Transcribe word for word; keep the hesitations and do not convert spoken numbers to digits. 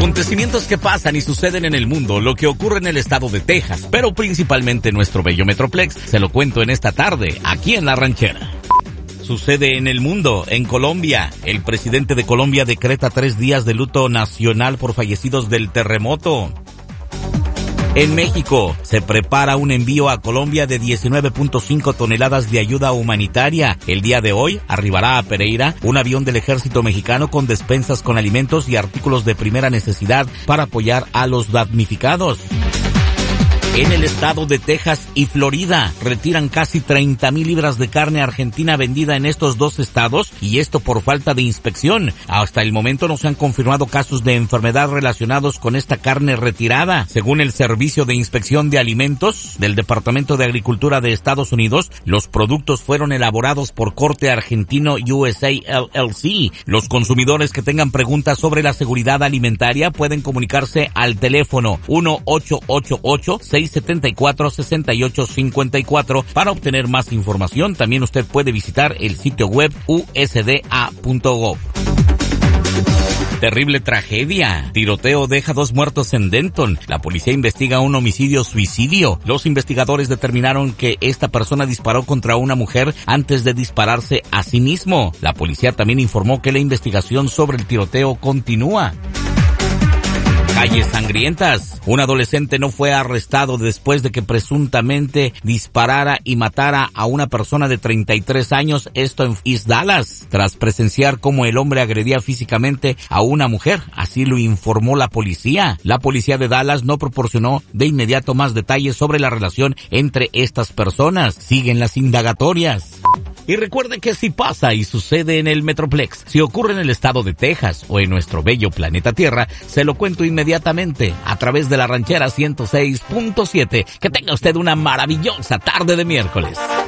Acontecimientos que pasan y suceden en el mundo, lo que ocurre en el estado de Texas, pero principalmente en nuestro bello Metroplex, se lo cuento en esta tarde, aquí en La Ranchera. Sucede en el mundo, en Colombia. El presidente de Colombia decreta tres días de luto nacional por fallecidos del terremoto. En México, se prepara un envío a Colombia de diecinueve punto cinco toneladas de ayuda humanitaria. El día de hoy arribará a Pereira un avión del ejército mexicano con despensas con alimentos y artículos de primera necesidad para apoyar a los damnificados. En el estado de Texas y Florida, retiran casi treinta mil libras de carne argentina vendida en estos dos estados, y esto por falta de inspección. Hasta el momento no se han confirmado casos de enfermedad relacionados con esta carne retirada. Según el Servicio de Inspección de Alimentos del Departamento de Agricultura de Estados Unidos, los productos fueron elaborados por Corte Argentino U S A L L C. Los consumidores que tengan preguntas sobre la seguridad alimentaria pueden comunicarse al teléfono uno ocho ocho ocho, seis siete cuatro, seis ocho cinco cuatro para obtener más información. También usted puede visitar el sitio web u s d a punto gov. Terrible tragedia. Tiroteo deja dos muertos en Denton. La policía investiga un homicidio-suicidio. Los investigadores determinaron que esta persona disparó contra una mujer antes de dispararse a sí mismo. La policía también informó que la investigación sobre el tiroteo continúa. Calles sangrientas. Un adolescente no fue arrestado después de que presuntamente disparara y matara a una persona de treinta y tres años, esto en East Dallas, tras presenciar cómo el hombre agredía físicamente a una mujer. Así lo informó la policía. La policía de Dallas no proporcionó de inmediato más detalles sobre la relación entre estas personas. Siguen las indagatorias. Y recuerde que si pasa y sucede en el Metroplex, si ocurre en el estado de Texas o en nuestro bello planeta Tierra, se lo cuento inmediatamente a través de La Ranchera ciento seis punto siete. Que tenga usted una maravillosa tarde de miércoles.